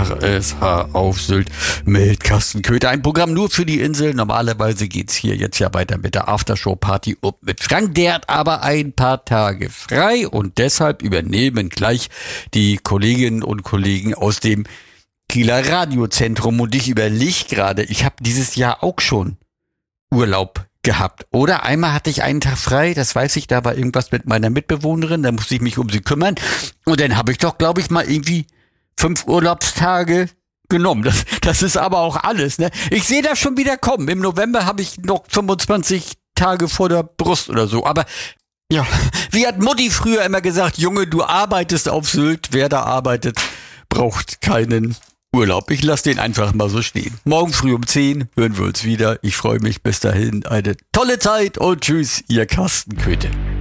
RSH auf Sylt mit Carsten Köther. Ein Programm nur für die Insel. Normalerweise geht's hier jetzt ja weiter mit der Aftershow-Party und mit Frank. Der hat aber ein paar Tage frei und deshalb übernehmen gleich die Kolleginnen und Kollegen aus dem Kieler Radiozentrum. Und ich überlege gerade, ich habe dieses Jahr auch schon Urlaub gehabt. Oder einmal hatte ich einen Tag frei, das weiß ich, da war irgendwas mit meiner Mitbewohnerin, da musste ich mich um sie kümmern. Und dann habe ich doch, glaube ich, mal irgendwie 5 Urlaubstage genommen. Das ist aber auch alles, ne? Ich sehe das schon wieder kommen. Im November habe ich noch 25 Tage vor der Brust oder so. Aber ja, wie hat Mutti früher immer gesagt, Junge, du arbeitest auf Sylt. Wer da arbeitet, braucht keinen Urlaub. Ich lasse den einfach mal so stehen. Morgen früh um 10 hören wir uns wieder. Ich freue mich. Bis dahin eine tolle Zeit und tschüss, ihr Carsten Köther.